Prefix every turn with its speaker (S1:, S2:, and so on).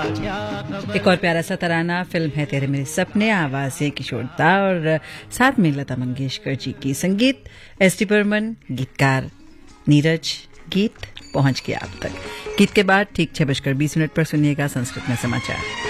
S1: एक और प्यारा सा तराना, फिल्म है तेरे मेरे सपने, आवाज है किशोर दा और साथ में लता मंगेशकर जी की, संगीत एस टी बर्मन, गीतकार नीरज। गीत पहुंच गया आप तक। गीत के बाद ठीक 6:20 पर सुनिएगा संस्कृत में समाचार।